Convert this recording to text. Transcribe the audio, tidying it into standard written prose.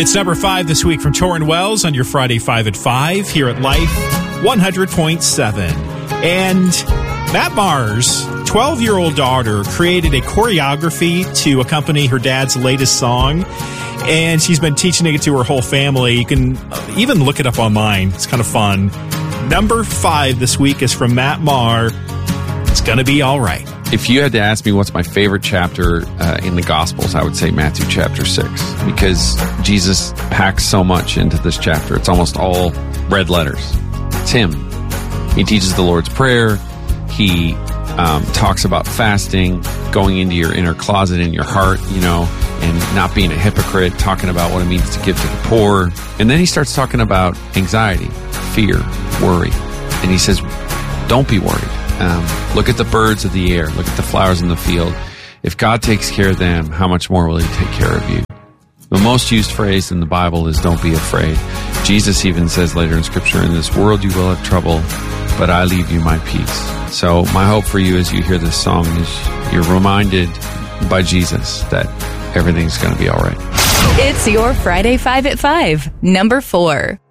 It's number 5 this week from Torrin Wells on your Friday 5 at 5 here at Life 100.7. And Matt Maher's 12-year-old daughter created a choreography to accompany her dad's latest song, and she's been teaching it to her whole family. You can even look it up online. It's kind of fun. Number 5 this week is from Matt Maher. It's gonna be all right. If you had to ask me what's my favorite chapter in the Gospels, I would say Matthew chapter 6, because Jesus packs so much into this chapter. It's almost all red letters. It's him. He teaches the Lord's Prayer. He talks about fasting, going into your inner closet in your heart, and not being a hypocrite, talking about what it means to give to the poor. And then he starts talking about anxiety, fear, worry. And he says, don't be worried. Look at the birds of the air. Look at the flowers in the field. If God takes care of them, how much more will he take care of you? The most used phrase in the Bible is don't be afraid. Jesus even says later in Scripture, in this world you will have trouble, but I leave you my peace. So my hope for you as you hear this song is you're reminded by Jesus that everything's going to be all right. It's your Friday 5 at 5, number 4.